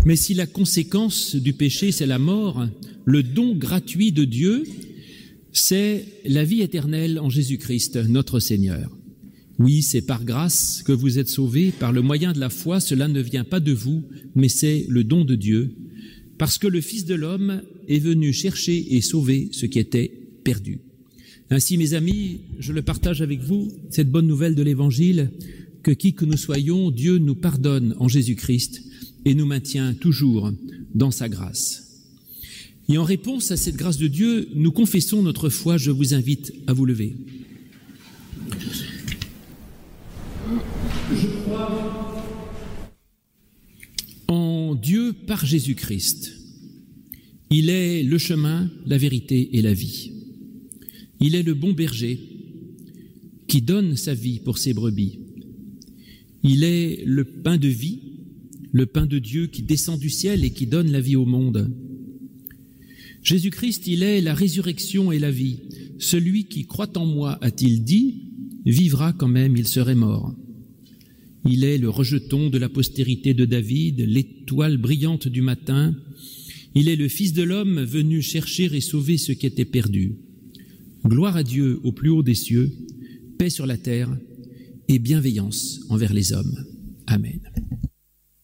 Mais si la conséquence du péché, c'est la mort, le don gratuit de Dieu, c'est la vie éternelle en Jésus-Christ, notre Seigneur. Oui, c'est par grâce que vous êtes sauvés, par le moyen de la foi, cela ne vient pas de vous, mais c'est le don de Dieu, parce que le Fils de l'homme est venu chercher et sauver ce qui était perdu. Ainsi, mes amis, je le partage avec vous, cette bonne nouvelle de l'Évangile, que qui que nous soyons, Dieu nous pardonne en Jésus-Christ et nous maintient toujours dans sa grâce. Et en réponse à cette grâce de Dieu, nous confessons notre foi. Je vous invite à vous lever. Je crois en Dieu par Jésus-Christ. Il est le chemin, la vérité et la vie. Il est le bon berger qui donne sa vie pour ses brebis. Il est le pain de vie, le pain de Dieu qui descend du ciel et qui donne la vie au monde. Jésus-Christ, il est la résurrection et la vie. Celui qui croit en moi, a-t-il dit, vivra quand même, il serait mort. Il est le rejeton de la postérité de David, l'étoile brillante du matin. Il est le Fils de l'homme venu chercher et sauver ce qui était perdu. Gloire à Dieu au plus haut des cieux, paix sur la terre et bienveillance envers les hommes. Amen.